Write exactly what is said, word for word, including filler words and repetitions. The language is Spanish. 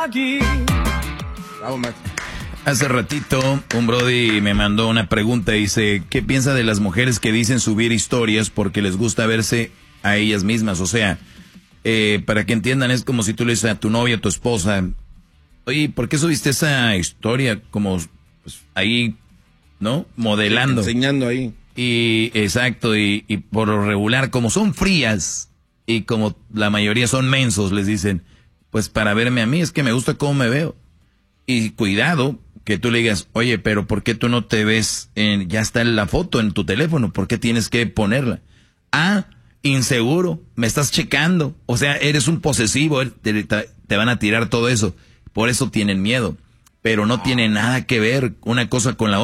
Bravo, Max. Hace ratito un brody me mandó una pregunta, dice, ¿qué piensa de las mujeres que dicen subir historias porque les gusta verse a ellas mismas? O sea, eh, para que entiendan, es como si tú le dices a tu novia, a tu esposa, oye, ¿por qué subiste esa historia como pues, ahí, ¿no? Modelando. Sí, enseñando ahí. Y exacto, y, y por lo regular, como son frías y como la mayoría son mensos, les dicen, pues para verme a mí es que me gusta cómo me veo. Y cuidado que tú le digas, oye, pero ¿por qué tú no te ves? En, ya está la foto en tu teléfono, ¿por qué tienes que ponerla? Ah, inseguro, me estás checando, o sea, eres un posesivo, te, te van a tirar todo eso, por eso tienen miedo, pero no tiene nada que ver una cosa con la otra.